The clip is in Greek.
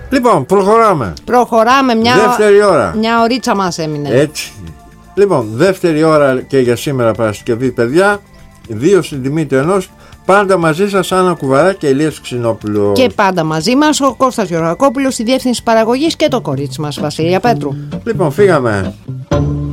Λοιπόν, προχωράμε δεύτερη ώρα. Μια ωρίτσα μας έμεινε. Έτσι. Λοιπόν, δεύτερη ώρα και για σήμερα Παρασκευή, παιδιά. 2 στην τιμή του ενός. Πάντα μαζί σας Άννα Κουβαρά και Ηλίας Ξινόπουλος. Και πάντα μαζί μας ο Κώστας Γεωργακόπουλος στη διεύθυνση παραγωγής και το κορίτσι μας Βασίλεια Πέτρου. Λοιπόν, φύγαμε.